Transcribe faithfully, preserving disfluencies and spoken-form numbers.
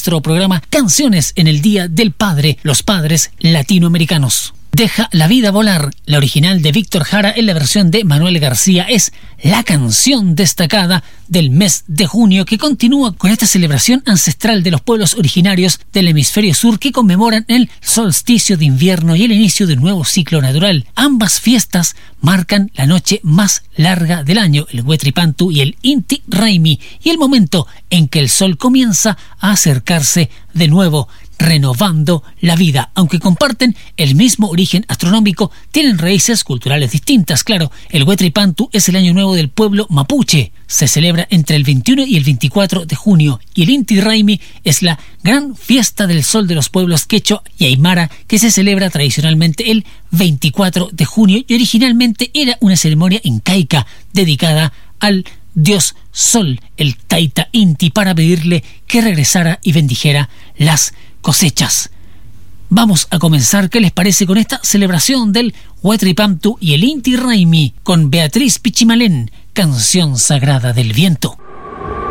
nuestro programa Canciones en el Día del Padre, los padres latinoamericanos. Deja la vida volar, la original de Víctor Jara en la versión de Manuel García, es la canción destacada del mes de junio, que continúa con esta celebración ancestral de los pueblos originarios del hemisferio sur que conmemoran el solsticio de invierno y el inicio de un nuevo ciclo natural. Ambas fiestas marcan la noche más larga del año, el Huetripantu y el Inti Raymi, y el momento en que el sol comienza a acercarse de nuevo, renovando la vida. Aunque comparten el mismo origen astronómico, tienen raíces culturales distintas. Claro, el Huetripantu es el año nuevo del pueblo mapuche. Se celebra entre el veintiuno y el veinticuatro de junio. Y el Inti Raymi es la gran fiesta del sol de los pueblos quechua y aymara, que se celebra tradicionalmente el veinticuatro de junio y originalmente era una ceremonia incaica dedicada al dios sol, el Taita Inti, para pedirle que regresara y bendijera las cosechas. Vamos a comenzar, ¿qué les parece?, con esta celebración del Huetripantu y el Inti Raymi con Beatriz Pichimalén, Canción Sagrada del Viento.